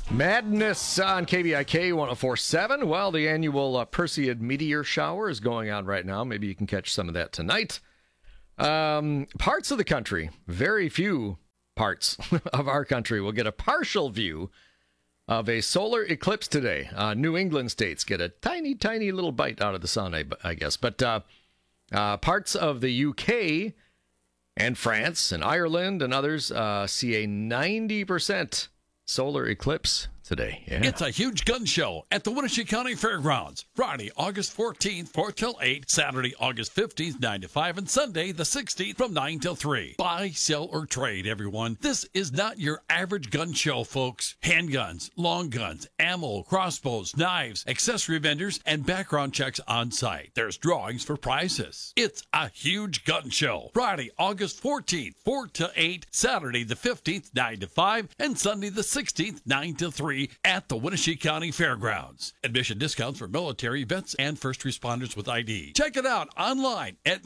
Madness on KVIK 104.7. Well, the annual Perseid meteor shower is going on right now. Maybe you can catch some of that tonight. Parts of the country, very few parts of our country will get a partial view of a solar eclipse today. New England states get a tiny, tiny little bite out of the sun, I guess. But parts of the UK and France and Ireland and others see a 90% solar eclipse today. Yeah. It's a huge gun show at the Wenatchee County Fairgrounds. Friday, August 14th, 4 till 8. Saturday, August 15th, 9 to 5. And Sunday, the 16th, from 9 till 3. Buy, sell, or trade, everyone. This is not your average gun show, folks. Handguns, long guns, ammo, crossbows, knives, accessory vendors, and background checks on site. There's drawings for prizes. It's a huge gun show. Friday, August 14th, 4 till 8. Saturday, the 15th, 9 to 5. And Sunday, the 16th, 9 till 3. At the Wenatchee County Fairgrounds. Admission discounts for military, vets, and first responders with ID. Check it out online at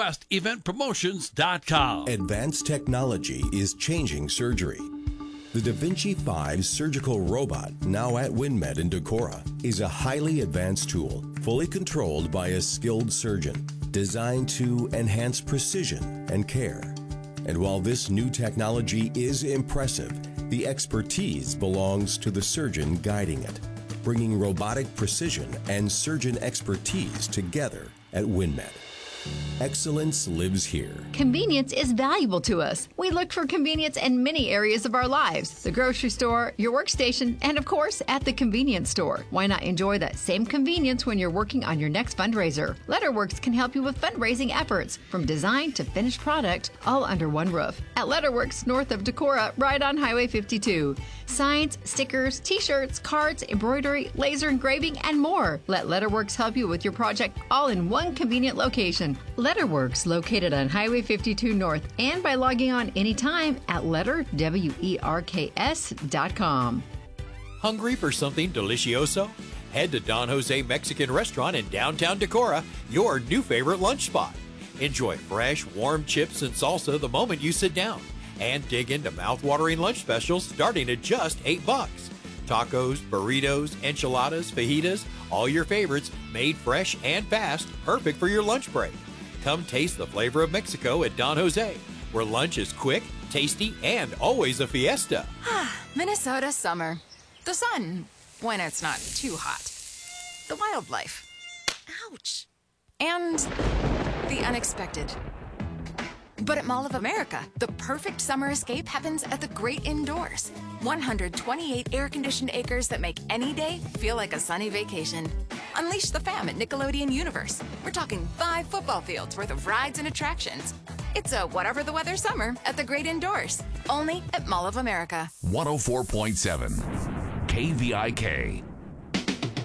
MidwestEventPromotions.com. Advanced technology is changing surgery. The Da Vinci 5 surgical robot, now at WinMed in Decorah, is a highly advanced tool, fully controlled by a skilled surgeon, designed to enhance precision and care. And while this new technology is impressive, the expertise belongs to the surgeon guiding it, bringing robotic precision and surgeon expertise together at WinMed. Excellence lives here. Convenience is valuable to us. We look for convenience in many areas of our lives. The grocery store, your workstation, and of course, at the convenience store. Why not enjoy that same convenience when you're working on your next fundraiser? Letterworks can help you with fundraising efforts, from design to finished product, all under one roof. At Letterworks, north of Decorah, right on Highway 52. Signs, stickers, t-shirts, cards, embroidery, laser engraving, and more. Let Letterworks help you with your project all in one convenient location. Letterworks, located on Highway 52 North, and by logging on anytime at letterworks.com. Hungry for something delicioso? Head to Don Jose Mexican Restaurant in downtown Decorah, your new favorite lunch spot. Enjoy fresh, warm chips and salsa the moment you sit down. And dig into mouth-watering lunch specials starting at just $8. Tacos, burritos, enchiladas, fajitas, all your favorites made fresh and fast, perfect for your lunch break. Come taste the flavor of Mexico at Don Jose, where lunch is quick, tasty, and always a fiesta. Minnesota summer. The sun, when it's not too hot. The wildlife. Ouch. And the unexpected. But at Mall of America, the perfect summer escape happens at the great indoors. 128 air-conditioned acres that make any day feel like a sunny vacation. Unleash the fam at Nickelodeon Universe. We're talking 5 football fields worth of rides and attractions. It's a whatever the weather summer at the great indoors. Only at Mall of America. 104.7 KVIK.